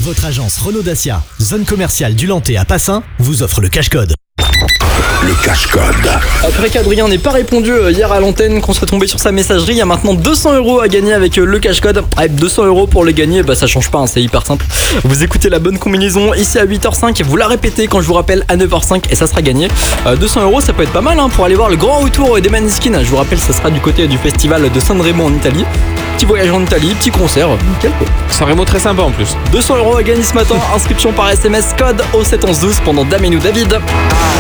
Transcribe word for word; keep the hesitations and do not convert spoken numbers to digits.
Votre agence Renault Dacia, zone commerciale du Lantais à Passin, vous offre le cash-code. Le cash-code. Après qu'Adrien n'ait pas répondu hier à l'antenne, qu'on soit tombé sur sa messagerie, il y a maintenant deux cents euros à gagner avec le cash-code. Avec deux cents euros pour le gagner, bah ça change pas, hein, c'est hyper simple. Vous écoutez la bonne combinaison ici à huit heures cinq, vous la répétez quand je vous rappelle à neuf heures cinq et ça sera gagné. Euh, deux cents euros, ça peut être pas mal hein, pour aller voir le grand retour des Maneskin. Je vous rappelle, ça sera du côté du festival de Sanremo en Italie. Petit voyage en Italie, petit concert, nickel quoi. Sanremo très sympa en plus. deux cents euros à gagner ce matin, inscription par S M S, code au sept onze douze pendant Damien ou David.